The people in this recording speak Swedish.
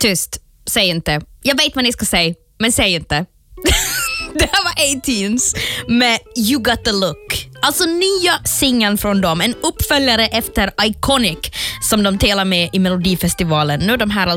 Tyst, säg inte. Jag vet vad ni ska säga, men säg inte. Det här var A-Teens med You Got The Look. Alltså nya singeln från dem. En uppföljare efter Iconic som de tävlar med i Melodifestivalen. Nu är de här